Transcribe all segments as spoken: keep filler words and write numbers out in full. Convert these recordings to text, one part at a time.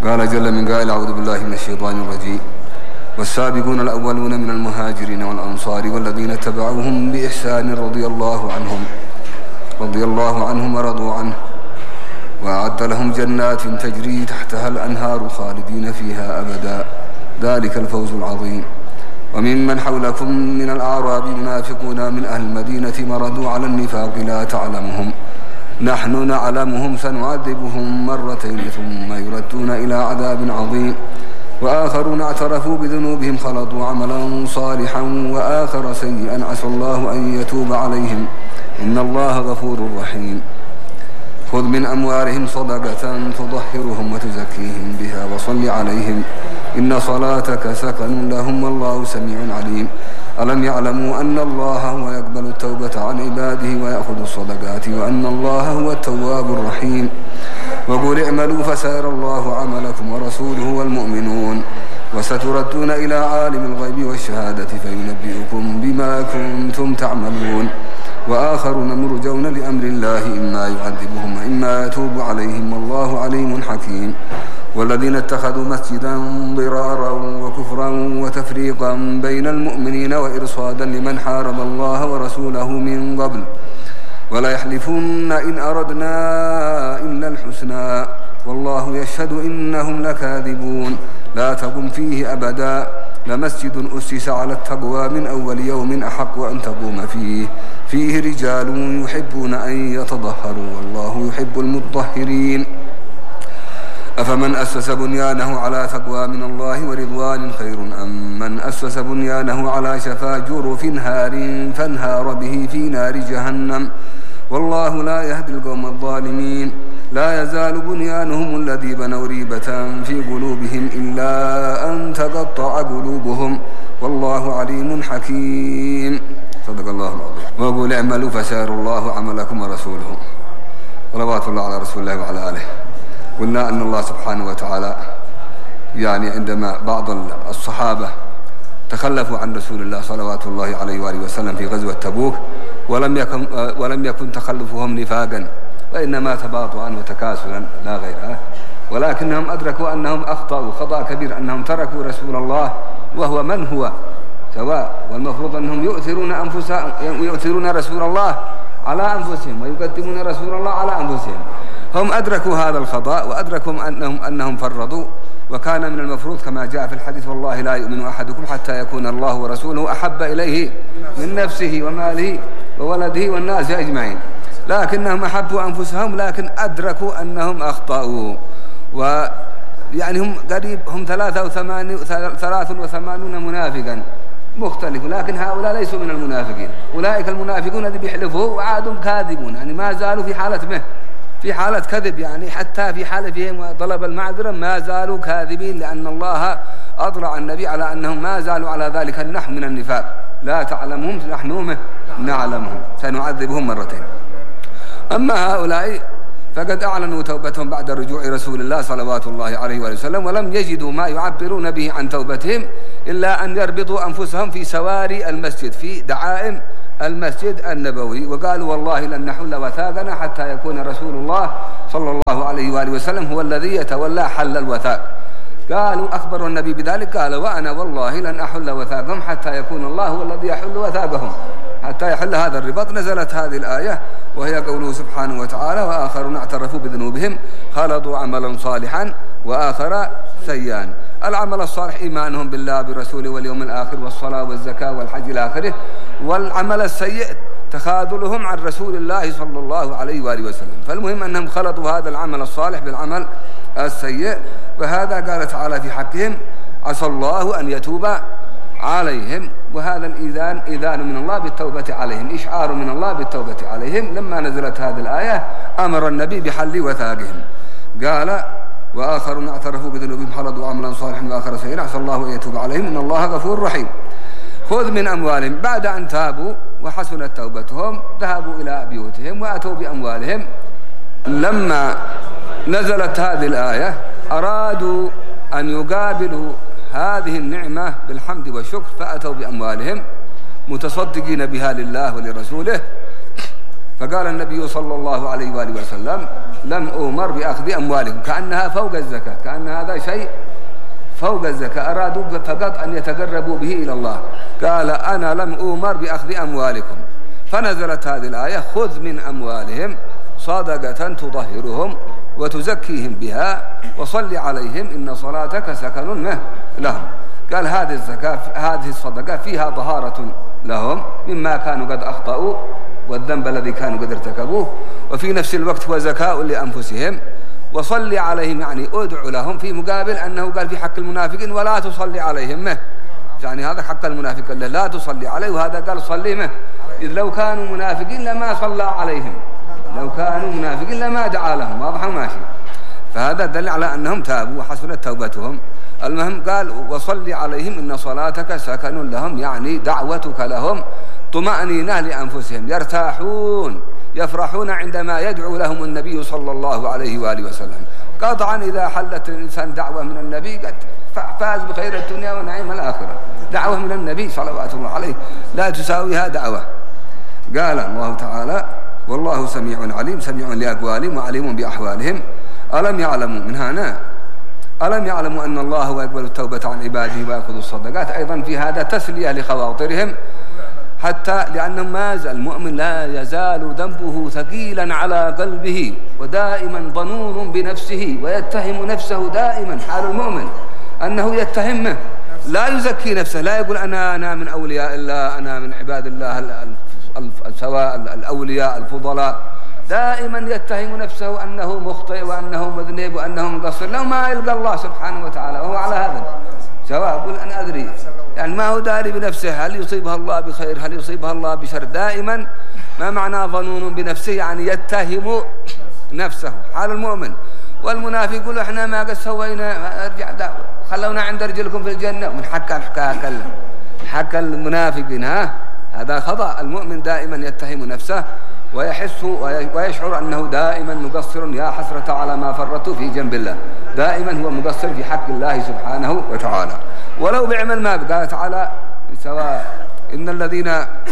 قال جل من قائل: أعوذ بالله من الشيطان الرجيم. والسابقون الأولون من المهاجرين والأنصار والذين اتبعوهم بإحسان رضي الله عنهم رضي الله عنهم ورضوا عنه وأعد لهم جنات تجري تحتها الأنهار خالدين فيها أبدا، ذلك الفوز العظيم. وممن حولكم من الأعراب منافقون من أهل المدينة مردوا على النفاق لا تعلمهم نحن نعلمهم سنعذبهم مرتين ثم يردون إلى عذاب عظيم. وآخرون اعترفوا بذنوبهم خلطوا عملا صالحا وآخر سيئا عسى الله أن يتوب عليهم إن الله غفور رحيم. خذ من أموالهم صدقة تطهرهم وتزكيهم بها وصل عليهم إن صلاتك سكن لهم والله سميع عليم. ألم يعلموا أن الله هو يقبل التوبة عن عباده ويأخذ الصدقات وأن الله هو التواب الرحيم. وقل اعملوا فسيرى الله عملكم ورسوله والمؤمنون وستردون إلى عالم الغيب والشهادة فينبئكم بما كنتم تعملون. وآخرون مرجون لأمر الله إما يعذبهم وإما يتوب عليهم والله عليم حكيم. والذين اتخذوا مسجدا ضرارا وكفرا وتفريقا بين المؤمنين وإرصادا لمن حارب الله ورسوله من قبل ولا يحلفن إن أردنا إلا الحسنى والله يشهد إنهم لكاذبون. لا تقم فيه أبدا لمسجد أسس على التقوى من أول يوم أحق أن تقوم فيه فيه رجال يحبون أن يتطهروا والله يحب المطهرين. أفمن أسس بنيانه على تقوى من الله ورضوان خير أم من أسس بنيانه على شفا جرف هار فانهار به في نار جهنم والله لا يهدي القوم الظالمين. لا يزال بنيانهم الذي بنوا ريبة في قلوبهم إلا أن تقطع قلوبهم والله عليم حكيم. صدق الله العظيم. وقل اعملوا فسيرى الله عملكم ورسوله. صلوات الله على رسول الله وعلى آله. قلنا أن الله سبحانه وتعالى يعني عندما بعض الصحابة تخلفوا عن رسول الله صلوات الله عليه وآله وسلم في غزوة تبوك ولم يكن ولم يكن تخلفهم نفاقا وإنما تباطؤا عنه وتكاسلا لا غيره، ولكنهم أدركوا أنهم أخطأوا خطأ كبير أنهم تركوا رسول الله وهو من هو سواء، والمفروض أنهم يؤثرون أنفسهم يؤثرون رسول الله على أنفسهم ويقدمون رسول الله على أنفسهم. هم أدركوا هذا الخطأ وأدركوا أنهم أنهم فرطوا، وكان من المفروض كما جاء في الحديث: والله لا يؤمن أحدكم حتى يكون الله ورسوله أحب إليه من نفسه وماله وولده والناس أجمعين. لكنهم أحبوا أنفسهم لكن أدركوا أنهم أخطأوا، ويعني هم قريب هم ثلاثة وثمانين ثلاث وثمانون منافقا مختلف، لكن هؤلاء ليسوا من المنافقين. أولئك المنافقون الذين بيحلفوا وعادهم كاذبون، يعني ما زالوا في حالة مه في حالة كذب، يعني حتى في حالة فيهم طلب المعذرة ما زالوا كاذبين، لأن الله أطلع النبي على أنهم ما زالوا على ذلك النحو من النفاق. لا تعلمهم نحن نعلمهم سنعذبهم مرتين. أما هؤلاء فقد أعلنوا توبتهم بعد رجوع رسول الله صلوات الله عليه وسلم، ولم يجدوا ما يعبرون به عن توبتهم إلا أن يربطوا أنفسهم في سواري المسجد في دعائم المسجد النبوي، وقالوا: والله لن نحل وثاقنا حتى يكون رسول الله صلى الله عليه وآله وسلم هو الذي يتولى حل الوثاق. قالوا أخبروا النبي بذلك، قال: وأنا والله لن أحل وثاقهم حتى يكون الله هو الذي يحل وثاقهم حتى يحل هذا الرباط. نزلت هذه الآية وهي قوله سبحانه وتعالى: وآخرون اعترفوا بذنوبهم خلطوا عملا صالحا وآخر سيئا. العمل الصالح إيمانهم بالله برسوله واليوم الآخر والصلاة والزكاة والحج إلى آخره، والعمل السيء تخاذلهم عن رسول الله صلى الله عليه وآله وسلم. فالمهم أنهم خلطوا هذا العمل الصالح بالعمل السيء، وهذا قال تعالى في حقهم: عسى الله أن يتوب عليهم. وهذا الإذان إذان من الله بالتوبة عليهم، إشعار من الله بالتوبة عليهم. لما نزلت هذه الآية أمر النبي بحل وثاقهم، قال: وآخرون اعترفوا بذنوبهم خلطوا عملا صالحا وآخر سيئا عسى الله أن يتوب عليهم إن الله غفور رحيم. خذ من أموالهم بعد أن تابوا وحسنت توبتهم ذهبوا إلى بيوتهم وأتوا بأموالهم. لما نزلت هذه الآية أرادوا أن يقابلوا هذه النعمة بالحمد والشكر، فأتوا بأموالهم متصدقين بها لله ولرسوله. فقال النبي صلى الله عليه وآله وسلم: لم أؤمر بأخذ أموالكم، كأنها فوق الزكاة، كأن هذا شيء فوق الزكاة، أرادوا فقط أن يتقربوا به إلى الله. قال أنا لم أؤمر بأخذ أموالكم، فنزلت هذه الآية خذ من أموالهم صدقة تطهرهم وتزكيهم بها وصل عليهم إن صلاتك سكن لهم. قال هذه الزكاة هذه الصدقة فيها طهارة لهم مما كانوا قد أخطأوا والذنب الذي كانوا قد ارتكبوه، وفي نفس الوقت هو زكاة لأنفسهم. وصل عليهم يعني أدعو لهم، في مقابل أنه قال في حق المنافقين ولا تصلي عليهم، يعني هذا حق المنافق لا تصلي عليه، وهذا قال صلي مه. إذ لو كانوا منافقين لما صلى عليهم، لو كانوا منافقين لما دعا لهم، واضح ماشي. فهذا دل على أنهم تابوا وحسنت توبتهم. المهم قال وصل عليهم إن صلاتك سكن لهم، يعني دعوتك لهم طمأنينة لأنفسهم، يرتاحون يفرحون عندما يدعو لهم النبي صلى الله عليه وآله وسلم. قطعا إذا حلت الإنسان دعوة من النبي قد فاز بخير الدنيا ونعيم الآخرة. دعوة من النبي صلوات الله عليه لا تساويها دعوة. قال الله تعالى والله سميع عليم، سميع لأقوالهم وعليم بأحوالهم. ألم يعلموا من هنا ألم يعلموا أن الله هو يقبل التوبة عن عباده ويأخذ الصدقات. أيضا في هذا تسلية لخواطرهم، حتى لأن ما زال المؤمن لا يزال ذنبه ثقيلا على قلبه ودائما ظنون بنفسه ويتهم نفسه دائما. حال المؤمن أنه يتهمه، لا يزكي نفسه، لا يقول أنا أنا من أولياء الله، أنا من عباد الله سواء الأولياء الفضلاء، دائما يتهم نفسه أنه مخطئ وأنه مذنب وأنه مقصر، لو ما يلقى الله سبحانه وتعالى وهو على هذا سواء. يقول أنا أدري، يعني ما هو داري بنفسه، هل يصيبها الله بخير هل يصيبها الله بشر، دائما ما معنى ظنون بنفسه، يعني يتهم نفسه. حال المؤمن. والمنافق يقول احنا ما قد سوينا، ارجع خلونا عند رجلكم في الجنة، من حق الحكاية حق المنافقين. ها هذا خطأ. المؤمن دائما يتهم نفسه ويحس ويشعر أنه دائما مقصر، يا حسرة على ما فرطت في جنب الله، دائما هو مقصر في حق الله سبحانه وتعالى ولو بعمل ما. قال تعالى سواء إن الذين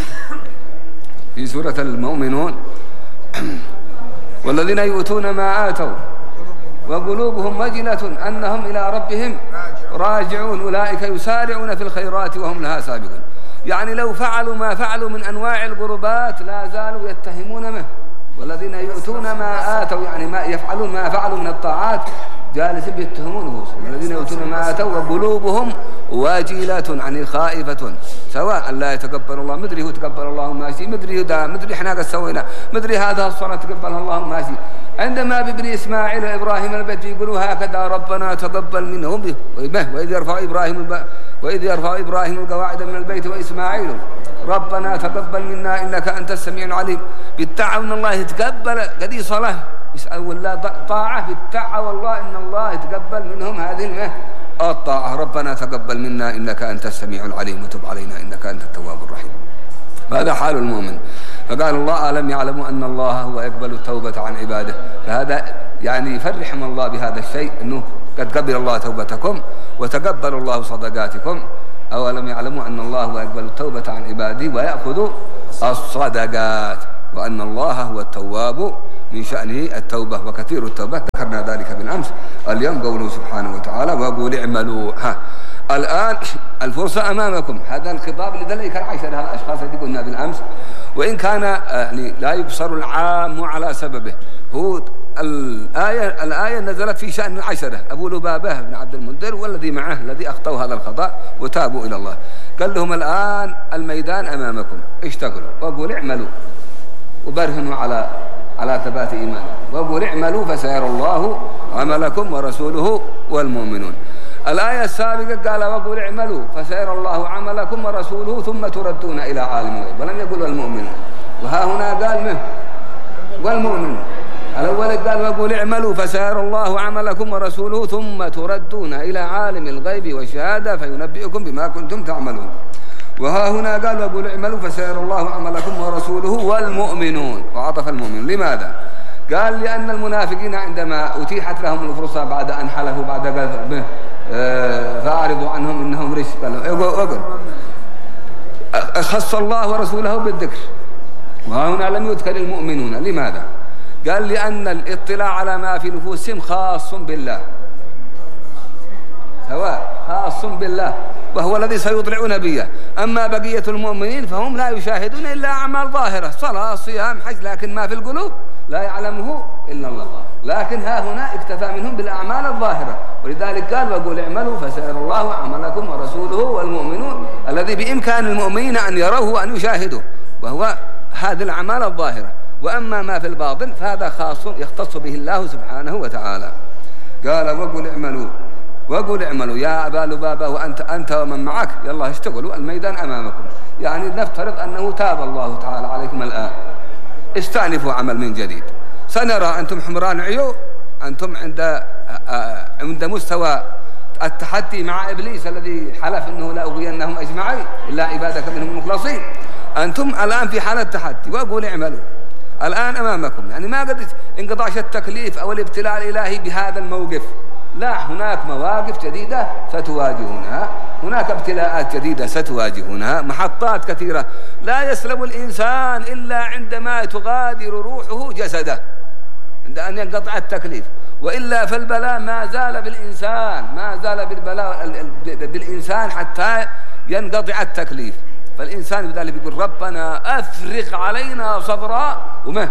في سورة المؤمنون والذين يؤتون ما آتوا وقلوبهم وجلة أنهم إلى ربهم راجعون أولئك يسارعون في الخيرات وهم لها سابقون. يعني لو فعلوا ما فعلوا من أنواع القربات لا زالوا يتهمون به. والذين يؤتون ما آتوا يعني ما يفعلون ما فعلوا من الطاعات جالسين يتهمونه. والذين يؤتون ما آتوا وقلوبهم واجلة يعني خائفة، سواء لا يتقبل الله، مدري هو تقبل الله ماشي، مدري دا مدري احنا قد سوينا، مدري هذا الصلاة تقبلها الله ماشي. عندما بابن إسماعيل وإبراهيم البيت يقولوا هكذا ربنا تقبل منهم، وإذ يرفع إبراهيم الب... وإذ يرفع إبراهيم القواعد من البيت وإسماعيل ربنا تقبل منا إنك أنت السميع العليم. بالتعاون من الله يتقبل قدي صلاة يسأل الله طاعة، بالتعاون والله إن الله يتقبل منهم هذه الطاعة. ربنا تقبل منا إنك أنت السميع العليم وتب علينا إنك أنت التواب الرحيم. هذا حال المؤمن. فقال الله ألم يعلموا أن الله هو يقبل التوبة عن عباده. فهذا يعني يفرحهم الله بهذا الشيء، أنه قد قبل الله توبتكم وتقبل الله صدقاتكم. أولم يعلموا أن الله هو يقبل التوبة عن عباده ويأخذ الصدقات وأن الله هو التواب من شأنه التوبة وكثير التوبة. ذكرنا ذلك بالأمس. اليوم قوله سبحانه وتعالى وقول اعملوا. ها الآن الفرصة أمامكم. هذا الخطاب لذلك العشرة الأشخاص الذي قلنا بالأمس، وإن كان يعني لا يبصر العام على سببه. هو الآية الآية نزلت في شأن العشرة، أبو لبابة بن عبد المنذر والذي معه الذي أخطأوا هذا الخطأ وتابوا إلى الله. قال لهم الآن الميدان أمامكم، اشتغلوا وقول اعملوا وبرهنوا على على ثبات إيمانكم، وقول اعملوا فسيرى الله عملكم ورسوله والمؤمنون. الآية السابقة قال وقل اعملوا فسيرى الله عملكم ورسوله ثم تردون إلى عالم الغيب، ولم يقل والمؤمنون. وها هنا قال منه والمؤمنون. الأول قال وقل اعملوا فسيرى الله عملكم ورسوله ثم تردون إلى عالم الغيب والشهادة فينبئكم بما كنتم تعملون. وها هنا قال وقل اعملوا فسيرى الله عملكم ورسوله والمؤمنون، وعطف المؤمن. لماذا؟ قال لأن المنافقين عندما أتيحت لهم الفرصة بعد أن حلفوا بعد قذف فأعرضوا عنهم إنهم رجس، قالوا خص الله ورسوله بالذكر، وهنا لم يذكر المؤمنون. لماذا؟ قال لأن الاطلاع على ما في نفوسهم خاص بالله، سواء خاص بالله وهو الذي سيطلع نبيه. أما بقية المؤمنين فهم لا يشاهدون إلا أعمال ظاهرة، صلاة صيام حج، لكن ما في القلوب لا يعلمه إلا الله. لكن ها هنا اكتفى منهم بالأعمال الظاهرة، ولذلك قال وقل اعملوا فسيرى الله عملكم ورسوله والمؤمنون، الذي بإمكان المؤمنين أن يروه وأن يشاهدوا، وهو هذه الأعمال الظاهرة. وأما ما في الباطن فهذا خاص يختص به الله سبحانه وتعالى. قال وقل اعملوا وقل اعملوا يا أبا لبابة وأنت أنت ومن معك يلا اشتغلوا، الميدان أمامكم. يعني نفترض أنه تاب الله تعالى عليكم الآن، استأنفوا عمل من جديد. سنرى أنتم حمران عيو، أنتم عند عند مستوى التحدي مع إبليس الذي حلف أنه لا أغوينهم أجمعين إلا عبادك منهم المخلصين. أنتم الآن في حالة تحدي، وأقول اعملوا الآن أمامكم. يعني ما قد انقطعش التكليف أو الابتلاء الإلهي بهذا الموقف، لا، هناك مواقف جديدة ستواجهونها، هناك ابتلاءات جديدة ستواجهونها، محطات كثيرة. لا يسلم الإنسان إلا عندما تغادر روحه جسده، عند أن ينقطع التكليف، وإلا فالبلاء ما زال بالإنسان، ما زال بالبلاء بالإنسان حتى ينقطع التكليف. فالإنسان بذلك يقول ربنا أفرغ علينا صبرا ومه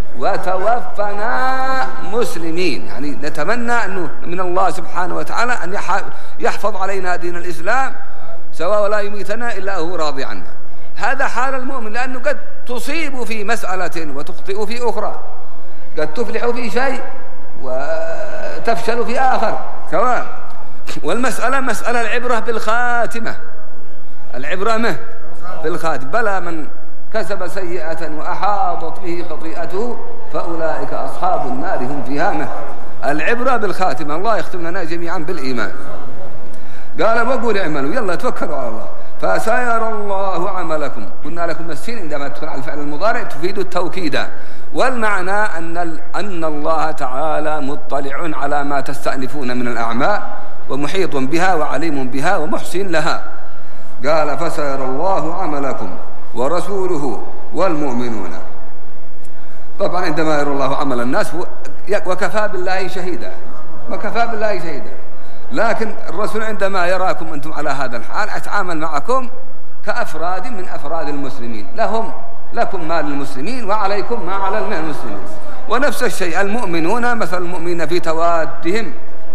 وتوفنا مسلمين. يعني نتمنى أنه من الله سبحانه وتعالى أن يحفظ علينا دين الإسلام سواء ولا يميتنا إلا هو راضي عنا. هذا حال المؤمن، لأنه قد تصيب في مسألة وتخطئ في أخرى، قد تفلح في شيء وتفشل في آخر سواء. والمسألة مسألة العبرة بالخاتمة، العبرة مه بالخاتمة. بلى من كسب سيئة وأحاطت به خطيئته فأولئك أصحاب النار هم فيها مه. العبرة بالخاتمة. الله يختم لنا جميعا بالإيمان. قال وقول اعملوا يلا توكلوا على الله فسيرى الله عملكم. قلنا لكم السين عندما تدخل على الفعل المضارع تفيد التوكيد، والمعنى أن أن الله تعالى مطلع على ما تستأنفون من الأعمال ومحيط بها وعليم بها ومحسن لها. قال فسيرى الله عملكم ورسوله والمؤمنون. طبعا عندما يرى الله عمل الناس وكفى بالله شهيدا، وكفى بالله شهيدا. لكن الرسول عندما يراكم أنتم على هذا الحال أتعامل معكم كأفراد من أفراد المسلمين، لهم لكم ما للمسلمين وعليكم ما على المسلمين. ونفس الشيء المؤمنون مثل المؤمنين في توادهم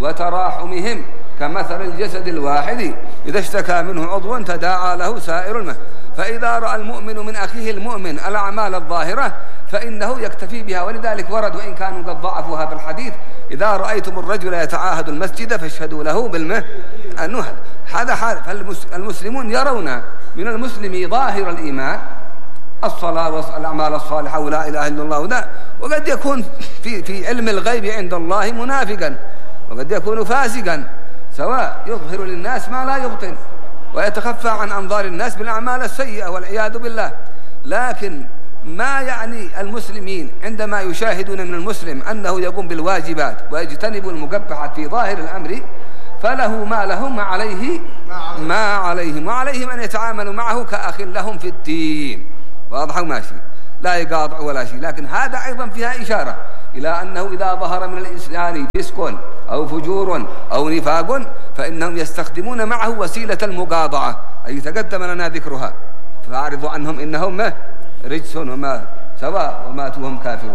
وتراحمهم كمثل الجسد الواحد إذا اشتكى منه عضو تداعى له سائر المه. فإذا رأى المؤمن من أخيه المؤمن الأعمال الظاهرة فإنه يكتفي بها. ولذلك ورد وإن كانوا قد ضعفوا هذا الحديث إذا رأيتم الرجل يتعاهد المسجد فاشهدوا له بالمه أنه هذا حال. فالمسلمون يرون من المسلم ظاهر الإيمان الصلاة والأعمال الصالحة ولا إله إلا الله وده، وقد يكون في في علم الغيب عند الله منافقا، وقد يكون فاسقا، سواء يظهر للناس ما لا يبطن ويتخفى عن أنظار الناس بالأعمال السيئة والعياذ بالله. لكن ما يعني المسلمين عندما يشاهدون من المسلم أنه يقوم بالواجبات ويجتنب المقبحات في ظاهر الأمر فله ما لهم ما عليه ما عليهم، وعليهم أن يتعاملوا معه كأخ لهم في الدين. واضح وماشي، لا يقاطع ولا شيء. لكن هذا أيضا فيها إشارة إلى أنه إذا ظهر من الإنسان فسق أو فجور أو نفاق فإنهم يستخدمون معه وسيلة المقاطعة، أي تقدم لنا ذكرها، فأعرضوا عنهم إنهم رجس وما سواء وماتوا وهم كافرون.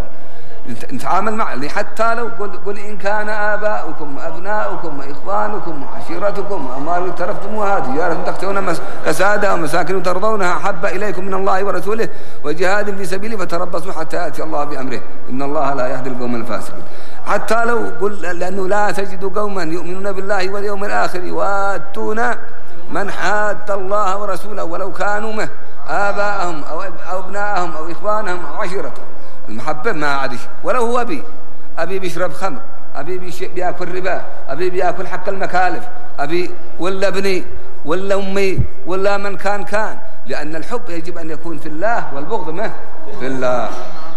نتعامل معه حتى لو قل, قل إن كان آباؤكم أبناؤكم وإخوانكم وعشيرتكم أموال اقترفتموها تجارة تخشون كسادها ومساكن ترضونها أحب إليكم من الله ورسوله وجهاد في سبيله فتربصوا حتى يأتي الله بأمره إن الله لا يهدي القوم الفاسقين. حتى لو قل لأنه لا تجد قوما يؤمنون بالله واليوم الآخر يوادون من حاد الله ورسوله ولو كانوا مه آباءهم أو أبناءهم أو إخوانهم أو عشيرتهم. المحبة ما عادش، ولو هو أبي أبي بيشرب خمر، أبي بيأكل ربا، أبي بيأكل حق المكالف، أبي ولا ابني ولا أمي ولا من كان كان، لأن الحب يجب أن يكون في الله والبغض ما في الله.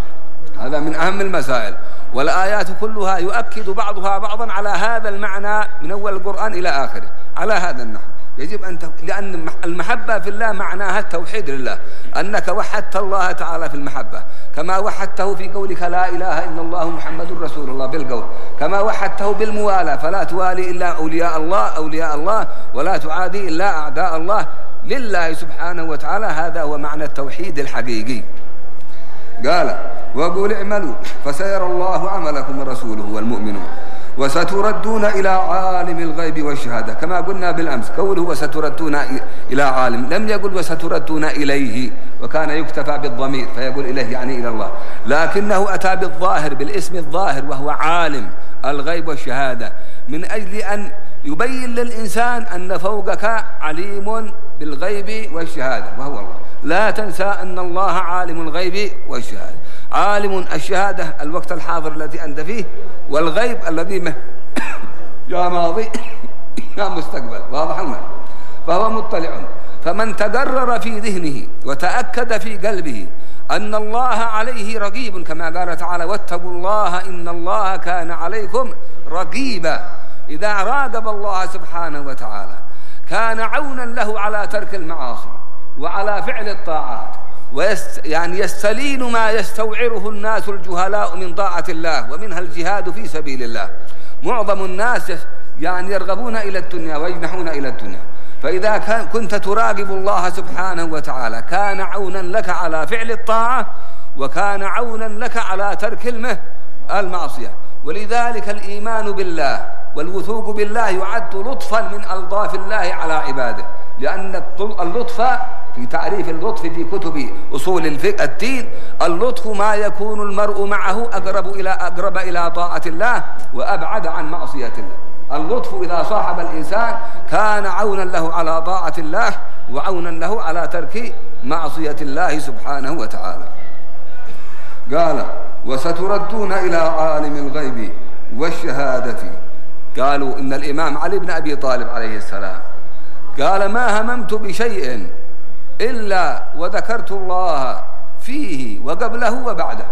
هذا من أهم المسائل، والآيات كلها يؤكد بعضها بعضا على هذا المعنى من أول القرآن إلى آخره على هذا النحو. يجب أن ت... لأن المحبة في الله معناها التوحيد لله، أنك وحدت الله تعالى في المحبة، كما وحدته في قولك لا إله إلا الله محمد رسول الله بالقول، كما وحدته بالموالاة، فلا توالي إلا أولياء الله أولياء الله ولا تعادي إلا أعداء الله لله سبحانه وتعالى. هذا هو معنى التوحيد الحقيقي. قال وقول اعملوا فسيرى الله عملكم ورسوله والمؤمنون وستردون إلى عالم الغيب والشهادة، كما قلنا بالأمس قوله وستردون إلى عالم، لم يقل وستردون إليه، وكان يكتفى بالضمير فيقول إليه يعني إلى الله، لكنه أتى بالظاهر بالاسم الظاهر وهو عالم الغيب والشهادة، من أجل أن يبين للإنسان أن فوقك عليم بالغيب والشهادة وهو الله. لا تنسى أن الله عالم الغيب والشهادة، عالم الشهادة الوقت الحاضر الذي أنت فيه، والغيب الذي يا ماضي يا مستقبل، واضح ما؟ فهو مطلع. فمن تقرر في ذهنه وتأكد في قلبه أن الله عليه رقيب، كما قال تعالى واتقوا الله إن الله كان عليكم رقيبا، إذا راقب الله سبحانه وتعالى كان عونا له على ترك المعاصي وعلى فعل الطاعات، ويست يعني يستلين ما يستوعره الناس الجهلاء من طاعة الله، ومنها الجهاد في سبيل الله. معظم الناس يعني يرغبون إلى الدنيا ويجنحون إلى الدنيا، فإذا كنت تراقب الله سبحانه وتعالى كان عونا لك على فعل الطاعة، وكان عونا لك على ترك المعصية. ولذلك الإيمان بالله والوثوق بالله يعد لطفا من ألطاف الله على عباده، لأن اللطف في تعريف اللطف في كتب أصول الدين، اللطف ما يكون المرء معه أقرب إلى أقرب إلى طاعة الله وأبعد عن معصية الله. اللطف إذا صاحب الإنسان كان عونا له على طاعة الله وعونا له على ترك معصية الله سبحانه وتعالى. قال وستردون إلى عالم الغيب والشهادة. قالوا إن الإمام علي بن أبي طالب عليه السلام قال ما هممت بشيء إلا وذكرت الله فيه وقبله وبعده.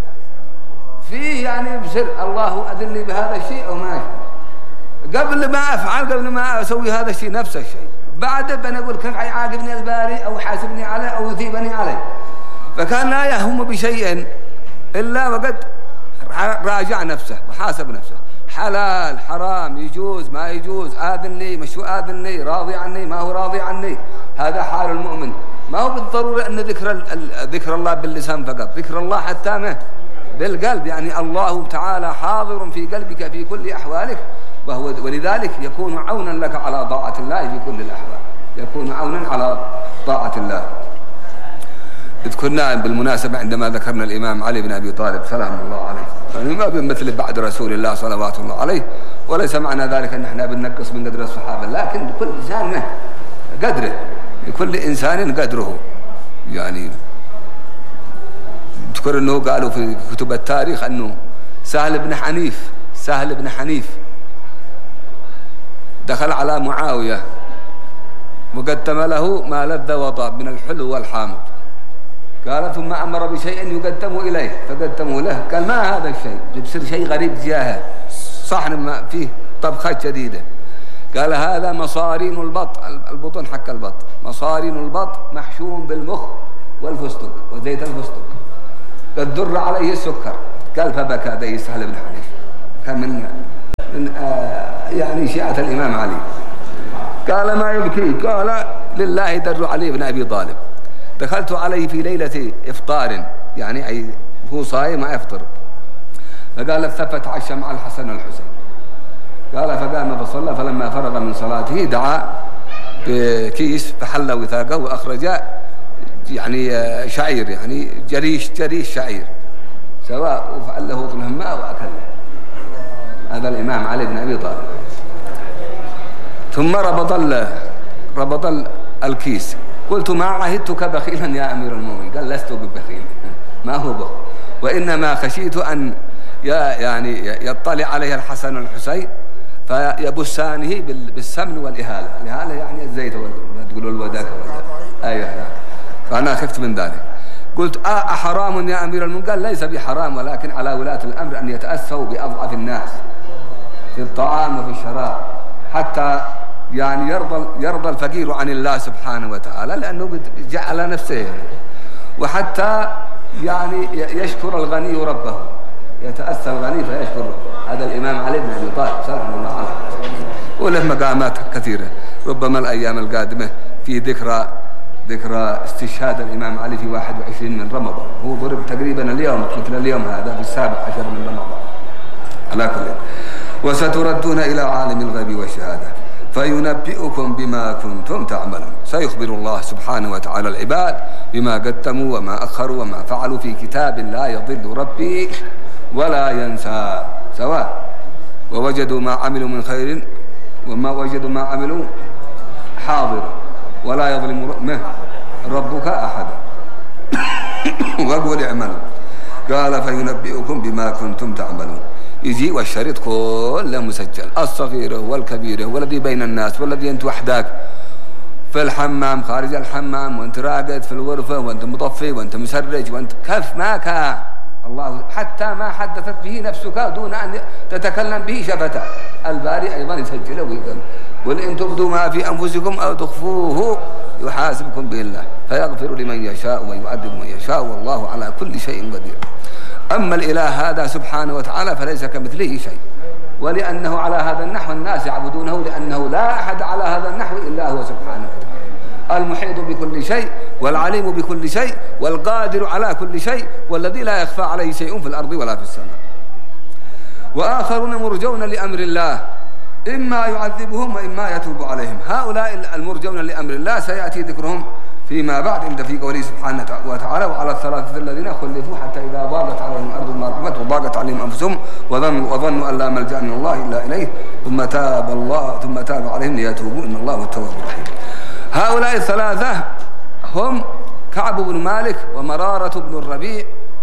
فيه يعني بسر الله أدلني بهذا الشيء أو ما قبل ما أفعل، قبل ما أسوي هذا الشيء نفس الشيء، بعد بنقول كيف يعاقبني الباري أو حاسبني عليه أو يثيبني عليه. فكان لا يهم بشيء إلا وقد راجع نفسه وحاسب نفسه، حلال حرام يجوز ما يجوز، آذن لي مش آذن لي، راضي عني ما هو راضي عني. هذا حال المؤمن، ما هو بالضرورة أن ذكر ذكر الله باللسان فقط، ذكر الله حتى ما بالقلب، يعني الله تعالى حاضر في قلبك في كل أحوالك، وهو ولذلك يكون عونا لك على طاعة الله في كل الأحوال، يكون عونا على طاعة الله. اذكرنا بالمناسبة عندما ذكرنا الإمام علي بن أبي طالب سلام الله عليه، يعني ما بمثل بعد رسول الله صلوات الله عليه، وليس معنى ذلك أن احنا بننقص من قدر الصحابة، لكن كل إنسان قدره، لكل إنسان قدره. يعني اذكر أنه قالوا في كتب التاريخ أنه سهل بن حنيف سهل بن حنيف دخل على معاوية وقدم له ما لذ وطاب من الحلو والحامض، قال ثم أمر بشيء يقدم إليه فقدمه له، قال ما هذا الشيء؟ بصير شيء غريب جاهه، صحن ما فيه طبخة جديدة، قال هذا مصارين البط، البطن حق البط، مصارين البط محشوم بالمخ والفستق وزيت الفستق، قد در عليه السكر. قال فبكى ذي سهل بن حنيف، كان من, من آه يعني شيعة الإمام علي. قال ما يبكي؟ قال لله در علي بن أبي طالب، دخلت عليه في ليلة إفطار، يعني أي هو صايم ما يفطر، فقال التفت عشى مع الحسن والحسين، قال فقام فصلى، فلما فرغ من صلاته دعا بكيس فحل وثاقه وأخرج يعني شعير، يعني جريش جريش شعير سواء، وفعل له طلهم ماء وأكله. هذا الإمام علي بن أبي طالب. ثم ربط ربط الكيس، قلت ما عهدتك بخيلا يا أمير المؤمنين، قال لست ببخيل، ما هو بخيل، وإنما خشيت أن يعني يطلع عليه الحسن والحسين فيبسانه بالسمن والإهالة، الإهالة يعني الزيت تقولوا الوداك ولا أيوه، فأنا خفت من ذلك. قلت آه أحرام يا أمير المؤمنين؟ قال ليس بحرام، ولكن على ولاة الأمر أن يتأسوا بأضعف الناس في الطعام وفي الشراب، حتى يعني يرضى يرضى الفقير عن الله سبحانه وتعالى لأنه جعل نفسه، وحتى يعني يشكر الغني ربه، يتأثر الغني فيشكر ربه. هذا الإمام علي بن أبي طالب سلام الله عليه، وله مقامات كثيرة. ربما الأيام القادمة في ذكرى ذكرى استشهاد الإمام علي في واحد وعشرين من رمضان، هو ضرب تقريبا اليوم مثل اليوم هذا في السابع عشر من رمضان. على كل، وستردون إلى عالم الغيب والشهادة فينبئكم بما كنتم تعملون. سيخبر الله سبحانه وتعالى العباد بما قدموا وما أخروا وما فعلوا في كتاب لا يضل ربي ولا ينسى سواء، ووجدوا ما عملوا من خير وما وجدوا ما عملوا حاضر ولا يظلم ربك أحدا. وقول اعملوا، قال فينبئكم بما كنتم تعملون. يجي والشريط كله مسجل، الصغيرة والكبيرة والذي بين الناس والذي أنت وحدك في الحمام خارج الحمام، وأنت راقد في الغرفة، وأنت مطفي، وأنت مسرج، وأنت كف ما كان الله، حتى ما حدثت به نفسك دون أن تتكلم به شفتك، الباري أيضا يسجله ويقول قل إن تبدوا ما في أنفسكم أو تخفوه يحاسبكم به الله فيغفر لمن يشاء ويعذب من يشاء والله على كل شيء قدير. أما الإله هذا سبحانه وتعالى فليس كمثله شيء، ولأنه على هذا النحو الناس يعبدونه، لأنه لا أحد على هذا النحو إلا هو سبحانه وتعالى، المحيط بكل شيء والعليم بكل شيء والقادر على كل شيء والذي لا يخفى عليه شيء في الأرض ولا في السماء. وآخرون مرجون لأمر الله إما يعذبهم وإما يتوب عليهم. هؤلاء المرجون لأمر الله سيأتي ذكرهم فيما بعد عند في قوله سبحانه وتعالى وعلى الثلاثة الذين خلفوا حتى إذا ضاقت عليهم الأرض بما رحبت وضاقت عليهم أنفسهم وظنوا وظنوا أن لا ملجأ من الله إلا إليه ثم تاب الله ثم تاب عليهم ليتوبوا إن الله هو التواب الرحيم. هؤلاء الثلاثة هم كعب بن مالك ومرارة بن الربيع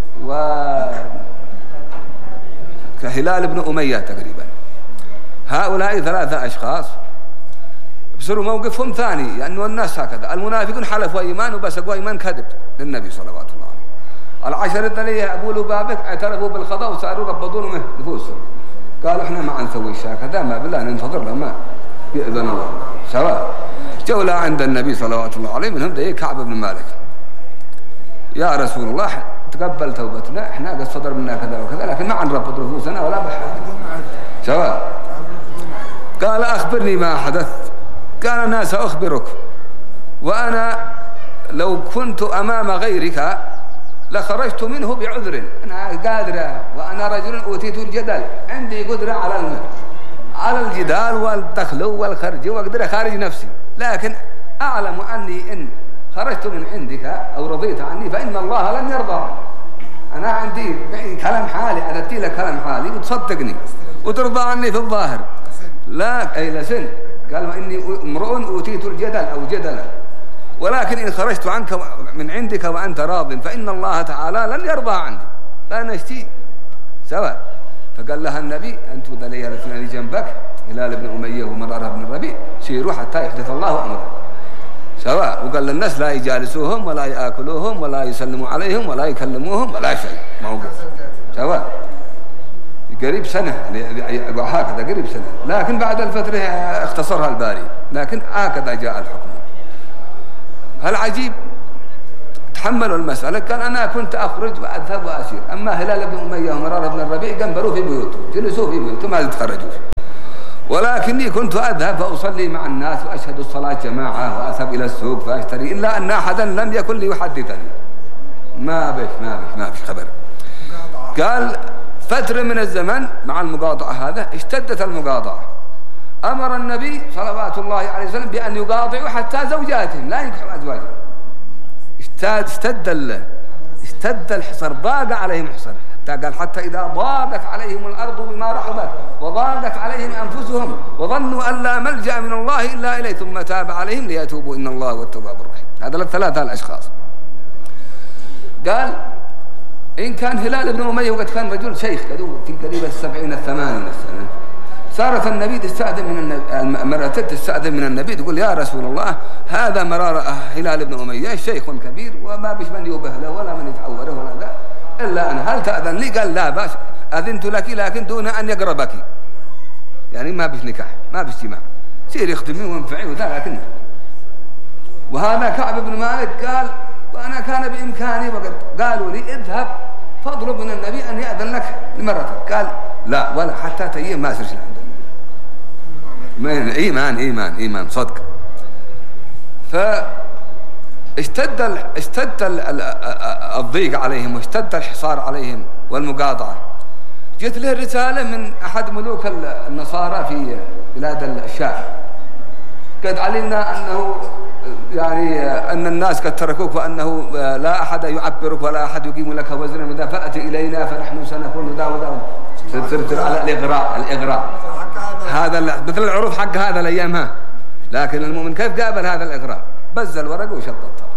وهلال بن أمية تقريبا. هؤلاء ثلاثة أشخاص بصروا موقفهم ثاني، لأنه يعني الناس هكذا، المنافقون حلفوا إيمان وبسقوا إيمان كذب للنبي صلوات الله عليه. العشر الذين أبو لبابك اعترفوا بالخطأ وصاروا ربضون نفوسهم، قالوا إحنا ما نسوي الشيء كذا، ما بالله ننتظر لما يأذن الله سواء. جولة عند النبي صلوات الله عليه، منهم ذي كعب بن مالك، يا رسول الله تقبل توبتنا، إحنا قد صدر منا كذا وكذا لكن ما نربط نفوسنا ولا بحاجة سواء. قال أخبرني ما حدث. قال أنا سأخبرك، وأنا لو كنت أمام غيرك لخرجت منه بعذر، أنا قادرة وأنا رجل أوتيت الجدل، عندي قدرة على المال على الجدال والدخل والخرج وأقدر خارج نفسي، لكن أعلم أني إن خرجت من عندك أو رضيت عني فإن الله لن يرضى. أنا عندي كلام حالي، أدتي لك كلام حالي وتصدقني وترضى عني في الظاهر، لا أي لسن. قال إني امرؤ أوتيت الجدل أو جدلا، ولكن إن خرجت عنك من عندك وأنت راض فإن الله تعالى لن يرضى عني، لا نشتي سواء. فقال لها النبي أنتم ذلي الاثنين جنبك هلال بن أمية ومرارة بن الربيع سيروا حتى يحدث الله أمره سواء. وقال للناس لا يجالسوهم ولا يأكلوهم ولا يسلموا عليهم ولا يكلموهم ولا شيء، موقف سواء. قريب سنة هكذا قريب سنة، لكن بعد الفترة اختصرها الباري، لكن هكذا جاء الحكم. العجيب تحملوا المسألة، قال أنا كنت أخرج وأذهب وأسير، أما هلال بن أمية ومرارة بن الربيع قنبروا في بيوتهم، جلسوا في بيوتهم ما يتخرجوا، ولكني كنت أذهب فأصلي مع الناس وأشهد الصلاة جماعة وأذهب إلى السوق فأشتري، إلا أن أحدا لم يكن ليحدثني، ما بش ما بش ما بش خبر. قال فترة من الزمن مع المقاطعة هذا اشتدت المقاطعة، أمر النبي صلوات الله عليه وسلم بأن يقاطعوا حتى زوجاتهم لا ينكحوا أزواجهم. اشتد اشتد الحصر، ضاق عليهم حصر، حتى قال حتى إذا ضاقت عليهم الأرض بما رحبت وضاقت عليهم أنفسهم وظنوا أن لا ملجأ من الله إلا إليه ثم تاب عليهم ليتوبوا إن الله هو التواب الرحيم. هذا الثلاثة الأشخاص. قال إن كان هلال بن أمية وقد كان رجل شيخ كذو في قريب السبعين الثمانين سنة، صارت النبي تستأذن من النبي، مرأة تستأذن من النبي تقول يا رسول الله هذا مرارة هلال بن أمية شيخ كبير وما بش من يوبه له ولا من يتعوره ولا ذا إلا أنا، هل تأذن لي؟ قال لا باش، أذنت لك لكن دون أن يقربك، يعني ما بش نكاح ما بش جماع سير يخدمين وينفعين وذا لكنه. وهذا كعب بن مالك قال وأنا كان بإمكاني وقد قالوا لي اذهب فاطلب من النبي أن يأذن لك لمرتك. قال لا ولا حتى تيم ما أسرش عنده. إيمان إيمان إيمان صدق. فاشتد اشتد الضيق عليهم واشتد الحصار عليهم والمقاطعة. جت له رسالة من أحد ملوك النصارى في بلاد الشام. قد علمنا أنه يعني أن الناس قد تركوك وأنه لا أحد يعبرك ولا أحد يقيم لك وزنا وذا فأتي إلينا فنحن سنكون ذا وذا. صرت على الإغراء الإغراء هذا مثل العروض حق هذا الأيام ها. لكن المؤمن كيف قابل هذا الإغراء؟ بز الورق وشطط.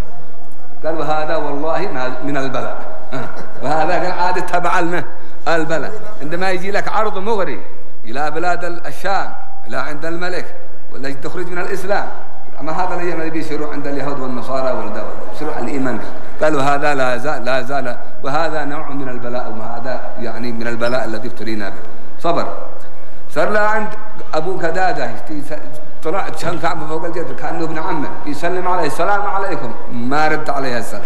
قال وهذا والله من البلاء. وهذا كان عادة تبع البلاء. عندما يجي لك عرض مغري إلى بلاد الشام إلى عند الملك ولا تخرج من الإسلام. أما هذا الأيام الذي بيصيروا عند اليهود والنصارى والدولة يصيروا الإيمان. قالوا هذا لا زال لا زال وهذا نوع من البلاء وهذا يعني من البلاء الذي ابتلينا به. صبر. صار له عند أبو كدادة طلعت شان كعبه فوق الجدر كأنه ابن عمه يسلم عليه السلام عليكم ما رد عليها السلام.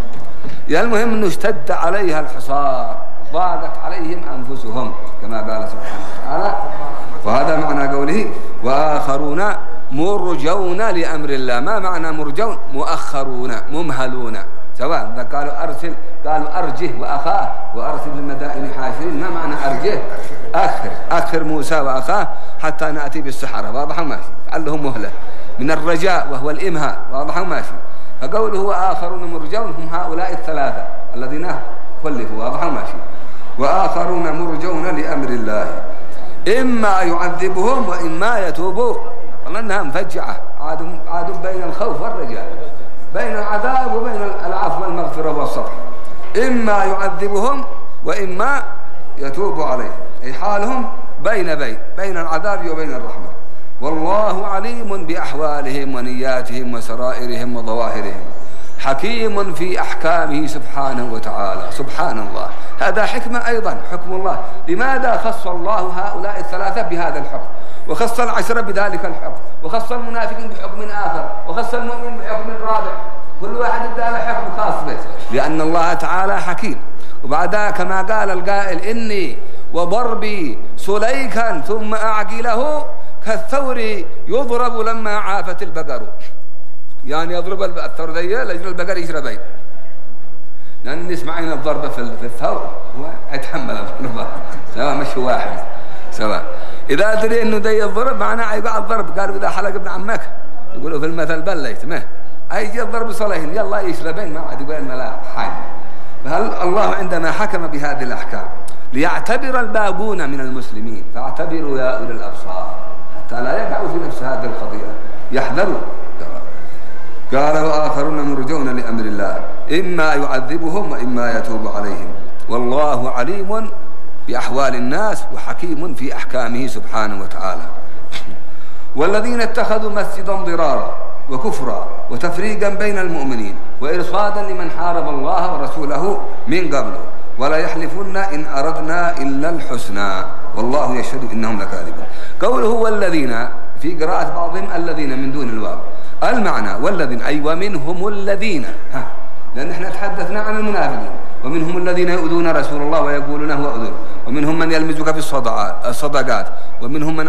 يا المهم أنه اشتد عليها الحصار ضاقت عليهم أنفسهم كما قال سبحانه وتعالى. وهذا معنى قوله وآخرون مرجون لأمر الله. ما معنى مرجون؟ مؤخرون ممهلون. سواء قالوا أرسل قالوا أرجه وأخاه وأرسل المدائن حاشرين. ما معنى أرجه؟ أخر أخر موسى وأخاه حتى نأتي بالسحرة. واضح ماشي. لعلهم مهلة من الرجاء وهو الإمهاء. واضح ماشي. فقوله وآخرون مرجون هم هؤلاء الثلاثة الذين خلفوا. واضح ماشي. وآخرون مرجون لأمر الله إما يعذبهم وإما يتوبوا. والله أنها مفجعة. عاد عاد بين الخوف والرجاء بين العذاب وبين العفو والمغفرة والصبر. إما يعذبهم وإما يتوب عليهم. أي حالهم بين بين بين العذاب وبين الرحمة. والله عليم بأحوالهم ونياتهم وسرائرهم وظواهرهم حكيم في أحكامه سبحانه وتعالى. سبحان الله. هذا حكمة أيضا حكم الله. لماذا خص الله هؤلاء الثلاثة بهذا الحكم وخص العشرة بذلك الحكم وخص المنافقين بحكم آخر وخص المؤمن بحكم رابع؟ كل واحد ادى له حكم خاص به لأن الله تعالى حكيم. وبعدها كما قال القائل إني وضربي سليكا ثم أعقله كالثور يضرب لما عافت البقر. يعني يضرب الثور ذي لأجل البقر يشربين. لأن نسمعين الضربة في الثور هو يتحمل الضربة سواء مش واحد سواء. إذا أدري إنه دي الضرب معناه يقع الضرب. قالوا إذا حلق ابن عمك يقولوا في المثل بليت ما أيجي الضرب صليهن يلا يشربين ما عاد يقول ما حاجة. فهل الله عندما حكم بهذه الأحكام ليعتبر الباقون من المسلمين فاعتبروا يا أولي الأبصار حتى لا يقعوا في نفس هذه القضية يحذروا. قال وآخرون مرجون لأمر الله إما يعذبهم وإما يتوب عليهم والله عليم بأحوال الناس وحكيم في أحكامه سبحانه وتعالى. والذين اتخذوا مسجدا ضرارا وكفرا وتفريقا بين المؤمنين وإرصادا لمن حارب الله ورسوله من قبله ولا يحلفن إن أردنا إلا الحسنى والله يشهد إنهم لكاذبون. قوله والذين في قراءة بعضهم الذين من دون الواو. المعنى والذين أي ومنهم الذين ها لأن احنا تحدثنا عن المنافقين ومنهم الذين يؤذون رسول الله ويقولون هو أذن ومنهم من يلمزك في الصدقات ومنهم من